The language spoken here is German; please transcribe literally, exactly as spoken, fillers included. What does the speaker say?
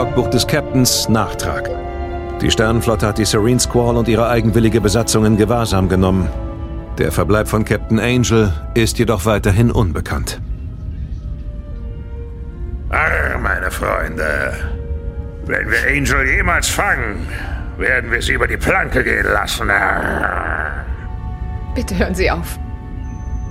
Logbuch des Captains Nachtrag. Die Sternenflotte hat die Serene Squall und ihre eigenwillige Besatzung in Gewahrsam genommen. Der Verbleib von Captain Angel ist jedoch weiterhin unbekannt. Arr, meine Freunde. Wenn wir Angel jemals fangen, werden wir sie über die Planke gehen lassen. Arr. Bitte hören Sie auf.